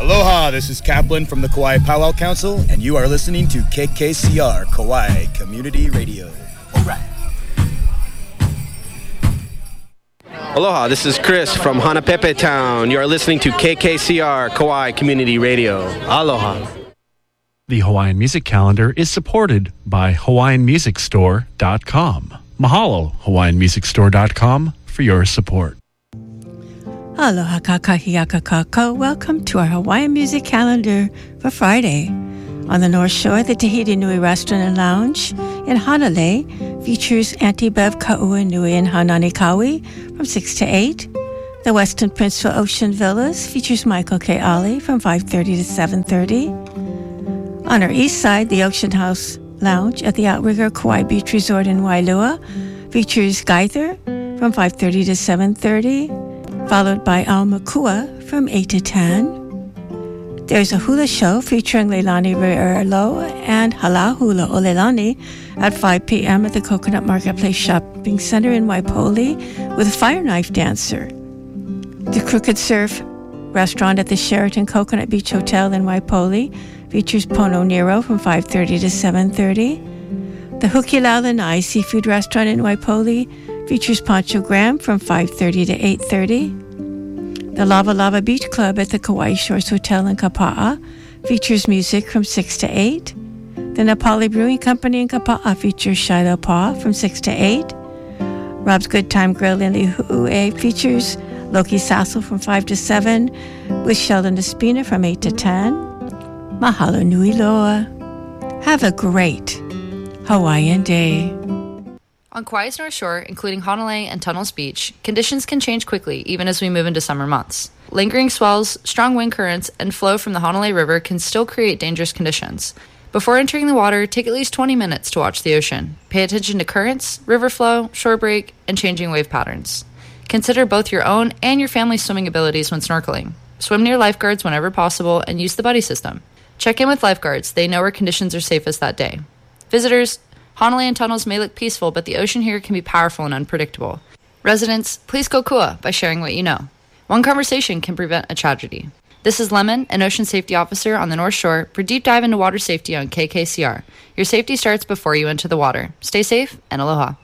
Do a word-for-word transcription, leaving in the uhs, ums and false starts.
Aloha, this is Kaplan from the Kauai Powwow Council, and you are listening to K K C R Kauai Community Radio. All right. Aloha, this is Chris from Hanapepe Town. You are listening to K K C R Kauai Community Radio. Aloha. The Hawaiian Music Calendar is supported by Hawaiian Music Store dot com. Mahalo, Hawaiian Music Store dot com, for your support. Aloha kakahiaka. Welcome to our Hawaiian Music Calendar for Friday. On the North Shore, the Tahiti Nui Restaurant and Lounge in Hanalei features Auntie Bev Ka'ua Nui and Hanani Kawi from six to eight. The Westin Princeville Ocean Villas features Michael K. Ali from five thirty to seven thirty. On our east side, the Ocean House Lounge at the Outrigger Kauai Beach Resort in Wailua features Geither from five thirty to seven thirty, followed by Al Makua from eight to ten. There's a hula show featuring Leilani Re'erlo and Hala Hula o Leilani at five p.m. at the Coconut Marketplace Shopping Center in Waipoli with a fire knife dancer. The Crooked Surf restaurant at the Sheraton Coconut Beach Hotel in Waipoli features Pono Nero from five thirty to seven thirty. The Hukilau Lanai Seafood Restaurant in Waipoli features Pancho Graham from five thirty to eight thirty. The Lava Lava Beach Club at the Kauai Shores Hotel in Kapa'a features music from six to eight. The Napali Brewing Company in Kapa'a features Shiloh Pa from six to eight. Rob's Good Time Grill in Lihue features Loki Sassel from five to seven, with Sheldon Despina from eight to ten. Mahalo nui loa. Have a great Hawaiian day. On Kauai's North Shore, including Honolulu and Tunnels Beach, conditions can change quickly even as we move into summer months. Lingering swells, strong wind currents, and flow from the Honolulu River can still create dangerous conditions. Before entering the water, take at least twenty minutes to watch the ocean. Pay attention to currents, river flow, shore break, and changing wave patterns. Consider both your own and your family's swimming abilities when snorkeling. Swim near lifeguards whenever possible and use the buddy system. Check in with lifeguards. They know where conditions are safest that day. Visitors, Honolulu and Tunnels may look peaceful, but the ocean here can be powerful and unpredictable. Residents, please go kua by sharing what you know. One conversation can prevent a tragedy. This is Lemon, an ocean safety officer on the North Shore, for Deep Dive into Water Safety on K K C R. Your safety starts before you enter the water. Stay safe and aloha.